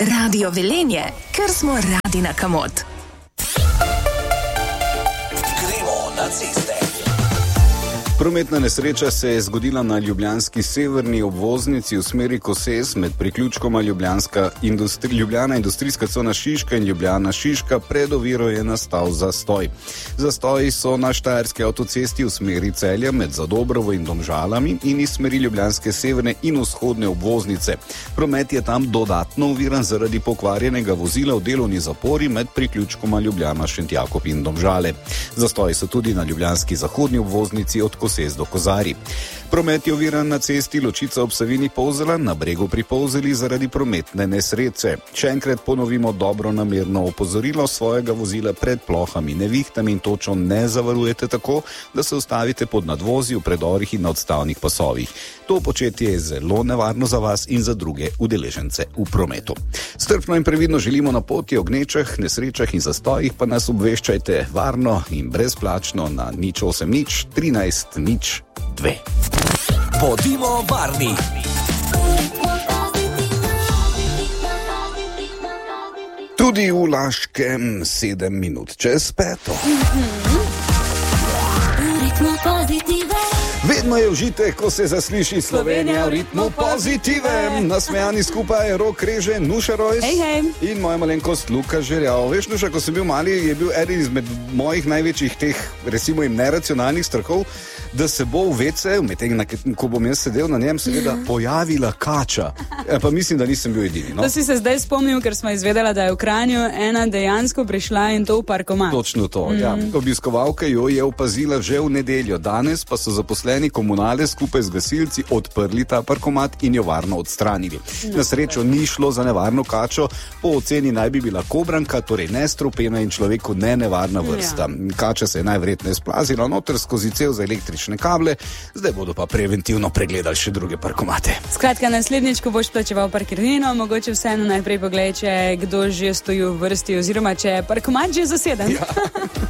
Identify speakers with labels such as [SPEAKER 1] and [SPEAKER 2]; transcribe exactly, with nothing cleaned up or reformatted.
[SPEAKER 1] Radio Velenje, ker smo radi na kamot.
[SPEAKER 2] Gremo na ceste.
[SPEAKER 3] Prometna nesreča se je zgodila na ljubljanski severni obvoznici v smeri Koses med priključkoma Ljubljanska industri, Ljubljana industrijska cona Šiška in Ljubljana Šiška. Pred oviro je nastal zastoj. Zastoji so na štajerski avtocesti v smeri Celja med Zadobrovo in Domžalami in iz smeri ljubljanske severne in vzhodne obvoznice. Promet je tam dodatno oviran zaradi pokvarjenega vozila v delovni zapori med priključkoma Ljubljana, Šentjakob in Domžale. Zastoji so tudi na ljubljanski zahodni obvoznici od Koses do Kozari. Promet je oviran na cesti Ločica ob Savini Polzela, na Bregu pri Polzeli zaradi prometne nesreče. Še enkrat ponovimo dobro namerno opozorilo: svojega vozila pred plohami, nevihtami in točo ne zavarujete tako, da se ustavite pod nadvozi, v predorih in na odstavnih pasovih. To početje je zelo nevarno za vas in za druge udeležence v prometu. Strpno in previdno želimo na poti, o gnečah, nesrečah in zastojih pa nas obveščajte varno in brezplačno na nič osem nič trinajst nič dve.
[SPEAKER 2] Bodimo varni.
[SPEAKER 3] Tudi v Laškem sedem minut čez peto. Vedno je užitek, ko se zasliši Slovenija v ritmu pozitive. Nasmejani skupaj Rok Reže, Nuša Rojs
[SPEAKER 4] hej, hej.
[SPEAKER 3] In moja malenkost Luka Žerjav. Veš, Nuša, ko sem bil mali, je bil eden izmed mojih največjih teh, recimo jim neracionalnih strahov, da se bo v vece, ko bom jaz sedel na njem, seveda pojavila kača. Ja, pa mislim, da nisem bil edini. No?
[SPEAKER 4] To si se zdaj spomnil, ker smo izvedela, da je v Kranju ena dejansko prišla in to v parkomat.
[SPEAKER 3] Točno to, mm. ja. Obiskovalka jo je opazila že v nedeljo. Danes pa so zaposleni komunale skupaj z gasilci odprli ta parkomat in jo varno odstranili. No, na srečo ni šlo za nevarno kačo, po oceni naj bi bila kobranka, torej nestrupena in človeku ne nevarna vrsta. Ja. Kača se je najverjetneje splazila noter skozi cev za električne kable, zdaj bodo pa preventivno pregledali še druge parkomate.
[SPEAKER 4] Skratka, naslednjič, ko boš plačeval parkirnino, mogoče vseeno najprej pogledaj, če kdo že stoji v vrsti oziroma če je parkomat že zaseden. Ja.